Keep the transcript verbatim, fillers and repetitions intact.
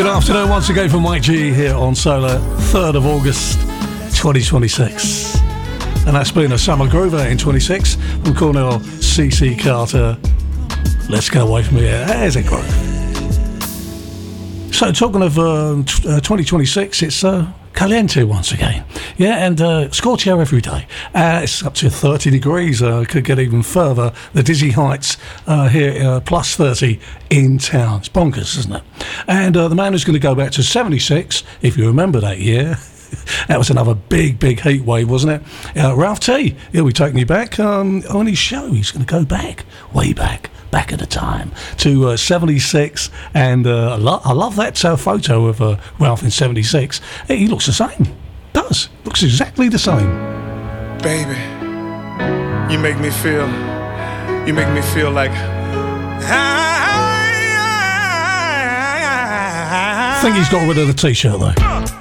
Good afternoon once again from Mike G here on Solar, third of August twenty twenty-six. And that's been a summer groover in twenty-six from Cornell C C Carter. Let's get away from here. There's a groove. So talking of uh, t- uh, twenty twenty-six, it's uh, caliente once again. Yeah, and uh, scorchio every day. Uh, it's up to thirty degrees. Uh, could get even further. The dizzy heights uh, here, uh, plus thirty in town. It's bonkers, isn't it? And uh, the man who's going to go back to seventy-six, if you remember that year. That was another big, big heat wave, wasn't it? Uh, Ralph T, he'll be taking you back um, on his show. He's going to go back, way back, back at a time, to uh, seventy-six. And uh, I, lo- I love that uh, photo of uh, Ralph in seventy-six. Hey, he looks the same. Does. Looks exactly the same. Baby, you make me feel, you make me feel like... I think he's got rid of the t-shirt, though.